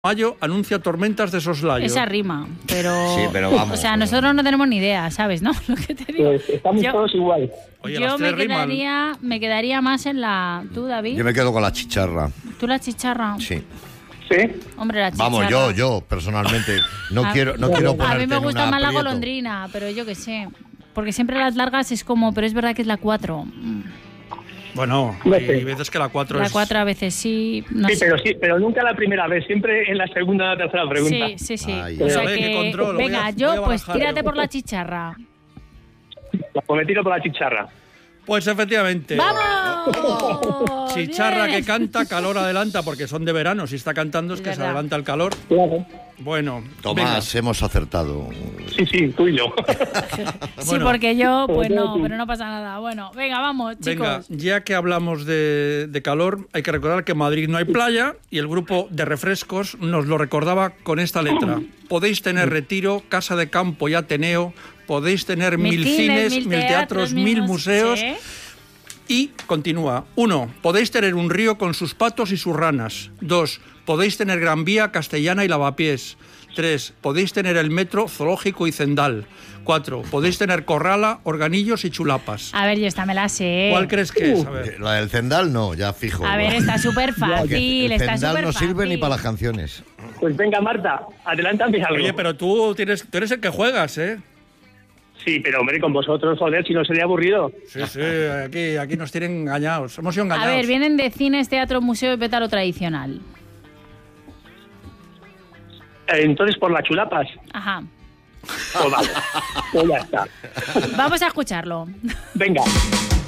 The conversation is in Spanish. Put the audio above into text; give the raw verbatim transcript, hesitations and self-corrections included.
Mayo anuncia tormentas de soslayo. Esa rima, pero... Sí, pero vamos. O sea, nosotros no tenemos ni idea, ¿sabes? ¿No? Lo que te digo. Pues estamos Yo- todos igual. Oye, Yo las me tres riman. quedaría, me quedaría más en la... ¿Tú, David? Yo me quedo con la chicharra. ¿Tú la chicharra? Sí. ¿Sí? Hombre, la chicharra... Vamos, yo, yo, personalmente. No A- quiero, no quiero A ponerte mí me en gusta un más la aprieto. golondrina, pero yo qué sé. Porque siempre las largas es como... Pero es verdad que es la cuatro. Bueno, No hay sé. veces que la cuatro La es... cuatro a veces sí... No Sí, sé. pero sí, pero nunca la primera vez, siempre en la segunda o la tercera pregunta. Sí, sí, sí. Ay, o sea a ver, qué que, control, voy a- venga, voy yo a pues barajar tírate yo. por la chicharra. Pues me tiro por la chicharra. Pues efectivamente. ¡Vamos! Chicharra Bien. que canta, calor adelanta, porque son de verano. Si está cantando es Es que se verdad. adelanta el calor. Claro. Bueno, Tomás, hemos acertado. Sí, sí, tú y yo. Sí, Bueno. porque yo, pues Pues no, tú. pero no pasa nada. Bueno, venga, vamos, venga, chicos. ya que hablamos de, de calor, hay que recordar que en Madrid no hay playa y el grupo de refrescos nos lo recordaba con esta letra. Podéis tener retiro, casa de campo y ateneo, podéis tener mil, cines, mil teatros, mil mus- museos. Sí. Y continúa. Uno, podéis tener un río con sus patos y sus ranas. Dos, podéis tener Gran Vía, Castellana y Lavapiés. Tres, podéis tener el metro, zoológico y Zendal. Cuatro, podéis tener Corrala, Organillos y Chulapas. A ver, yo esta me la sé. ¿Cuál crees que es? A ver. La del Zendal no, ya fijo. A ver, está súper Porque fácil, el está Zendal súper no fácil. sirve ni para las canciones. Pues venga, Marta, adelántame algo. Oye, pero tú, tienes, tú eres el que juegas, ¿eh? Sí, pero hombre, con vosotros, joder, si no sería aburrido. Sí, sí, aquí, aquí nos tienen engañados. Hemos sido A engañados. ver, vienen de cines, teatro, museo y pétalo tradicional. Eh, Entonces, por las chulapas, Ajá. pues vale. Pues ya está. Vamos a escucharlo. Venga.